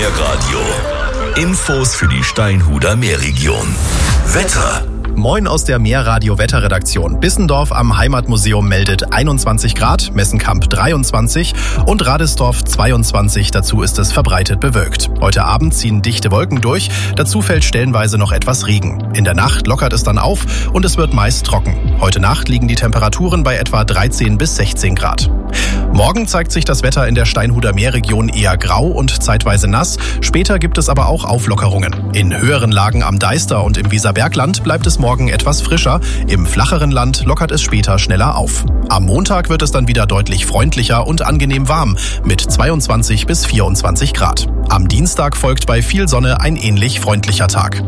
Meerradio. Infos für die Steinhuder Meerregion. Wetter. Moin aus der Meerradio-Wetterredaktion. Bissendorf am Heimatmuseum meldet 21 Grad, Messenkamp 23 und Radesdorf 22. Dazu ist es verbreitet bewölkt. Heute Abend ziehen dichte Wolken durch, dazu fällt stellenweise noch etwas Regen. In der Nacht lockert es dann auf und es wird meist trocken. Heute Nacht liegen die Temperaturen bei etwa 13 bis 16 Grad. Morgen zeigt sich das Wetter in der Steinhuder Meerregion eher grau und zeitweise nass. Später gibt es aber auch Auflockerungen. In höheren Lagen am Deister und im Weserbergland bleibt es morgen etwas frischer. Im flacheren Land lockert es später schneller auf. Am Montag wird es dann wieder deutlich freundlicher und angenehm warm mit 22 bis 24 Grad. Am Dienstag folgt bei viel Sonne ein ähnlich freundlicher Tag.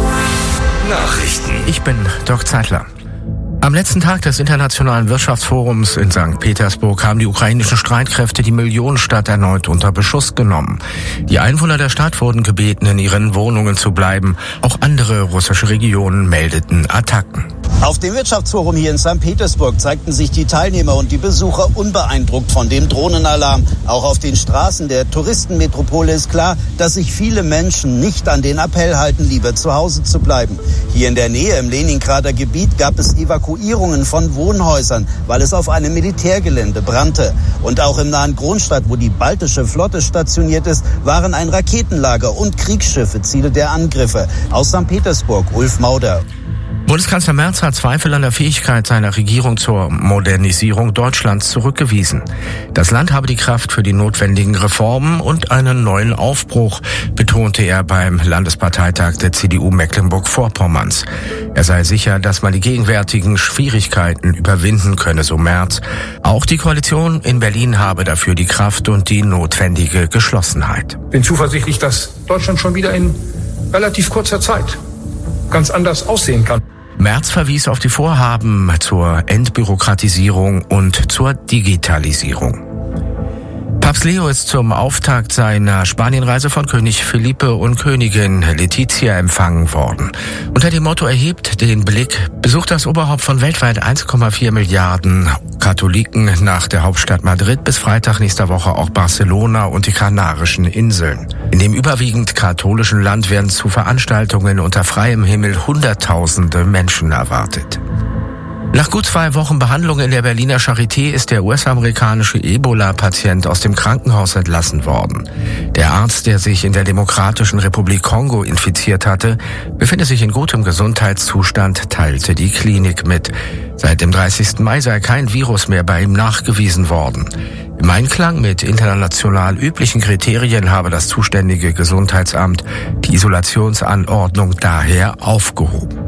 Nachrichten. Ich bin Dirk Zeitler. Am letzten Tag des Internationalen Wirtschaftsforums in St. Petersburg haben die ukrainischen Streitkräfte die Millionenstadt erneut unter Beschuss genommen. Die Einwohner der Stadt wurden gebeten, in ihren Wohnungen zu bleiben. Auch andere russische Regionen meldeten Attacken. Auf dem Wirtschaftsforum hier in St. Petersburg zeigten sich die Teilnehmer und die Besucher unbeeindruckt von dem Drohnenalarm. Auch auf den Straßen der Touristenmetropole ist klar, dass sich viele Menschen nicht an den Appell halten, lieber zu Hause zu bleiben. Hier in der Nähe im Leningrader Gebiet gab es Evakuierungen von Wohnhäusern, weil es auf einem Militärgelände brannte. Und auch im nahen Kronstadt, wo die baltische Flotte stationiert ist, waren ein Raketenlager und Kriegsschiffe Ziele der Angriffe. Aus St. Petersburg, Ulf Mauder. Bundeskanzler Merz hat Zweifel an der Fähigkeit seiner Regierung zur Modernisierung Deutschlands zurückgewiesen. Das Land habe die Kraft für die notwendigen Reformen und einen neuen Aufbruch, betonte er beim Landesparteitag der CDU Mecklenburg-Vorpommerns. Er sei sicher, dass man die gegenwärtigen Schwierigkeiten überwinden könne, so Merz. Auch die Koalition in Berlin habe dafür die Kraft und die notwendige Geschlossenheit. Ich bin zuversichtlich, dass Deutschland schon wieder in relativ kurzer Zeit ganz anders aussehen kann. Merz verwies auf die Vorhaben zur Entbürokratisierung und zur Digitalisierung. Papst Leo ist zum Auftakt seiner Spanienreise von König Felipe und Königin Letizia empfangen worden. Unter dem Motto "Erhebt den Blick" besucht das Oberhaupt von weltweit 1,4 Milliarden Katholiken nach der Hauptstadt Madrid bis Freitag nächster Woche auch Barcelona und die Kanarischen Inseln. In dem überwiegend katholischen Land werden zu Veranstaltungen unter freiem Himmel Hunderttausende Menschen erwartet. Nach gut 2 Wochen Behandlung in der Berliner Charité ist der US-amerikanische Ebola-Patient aus dem Krankenhaus entlassen worden. Der Arzt, der sich in der Demokratischen Republik Kongo infiziert hatte, befindet sich in gutem Gesundheitszustand, teilte die Klinik mit. Seit dem 30. Mai sei kein Virus mehr bei ihm nachgewiesen worden. Im Einklang mit international üblichen Kriterien habe das zuständige Gesundheitsamt die Isolationsanordnung daher aufgehoben.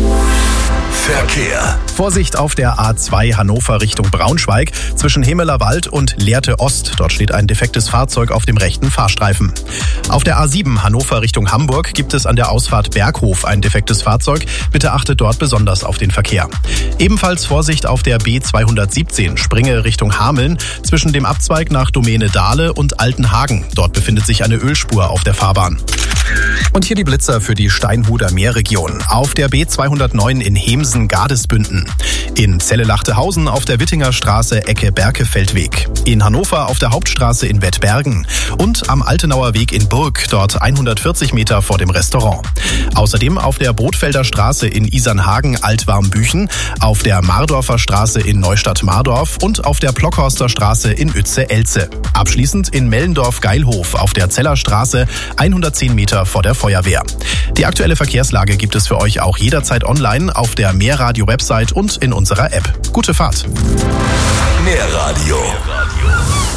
Verkehr. Vorsicht auf der A2 Hannover Richtung Braunschweig zwischen Hemelerwald und Lehrte Ost. Dort steht ein defektes Fahrzeug auf dem rechten Fahrstreifen. Auf der A7 Hannover Richtung Hamburg gibt es an der Ausfahrt Berghof ein defektes Fahrzeug. Bitte achtet dort besonders auf den Verkehr. Ebenfalls Vorsicht auf der B217 Springe Richtung Hameln zwischen dem Abzweig nach Domäne Dahle und Altenhagen. Dort befindet sich eine Ölspur auf der Fahrbahn. Und hier die Blitzer für die Steinhuder Meerregion. Auf der B209 in Hemsen-Gardesbünden. In Celle-Lachtehausen auf der Wittinger Straße Ecke Berkefeldweg. In Hannover auf der Hauptstraße in Wettbergen. Und am Altenauer Weg in Burg, dort 140 Meter vor dem Restaurant. Außerdem auf der Brotfelder Straße in Isernhagen-Altwarmbüchen, auf der Mardorfer Straße in Neustadt-Mardorf und auf der Plockhorster Straße in Uetze-Elze. Abschließend in Mellendorf-Geilhof auf der Zeller Straße 110 Meter vor der Feuerwehr. Die aktuelle Verkehrslage gibt es für euch auch jederzeit online auf der Meerradio-Website und in unserer App. Gute Fahrt! Meerradio.